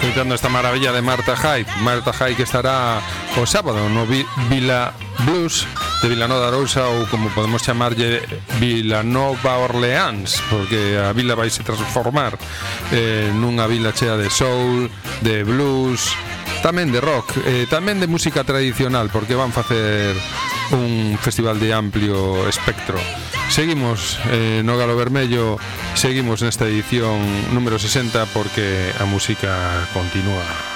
escoitando esta maravilla de Marta High que estará o sábado no Vila Blues de Vilanova de Arousa, ou como podemos chamarlle Vilanova Orleans, porque a vila vai se transformar nunha vila chea de soul, de blues, tamén de rock, tamén de música tradicional, porque van facer un festival de amplio espectro. Seguimos no Galo Vermello, seguimos nesta edición número 60 porque a música continúa.